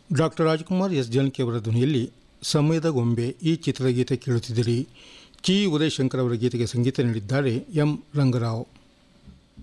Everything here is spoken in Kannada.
ಡಾಕ್ಟರ್ ರಾಜ್ಕುಮಾರ್ ಎಸ್ ಜಾನಕಿ ಅವರ ಧ್ವನಿಯಲ್ಲಿ ಸಮಯದ ಗೊಂಬೆ ಈ ಚಿತ್ರದ ಗೀತೆ ಕೇಳುತ್ತಿದ್ದೀರಿ. ಚಿ ಉದಯಶಂಕರ್ ಅವರ ಗೀತೆಗೆ ಸಂಗೀತ ನೀಡಿದ್ದಾರೆ ಎಂ ರಂಗರಾವ್.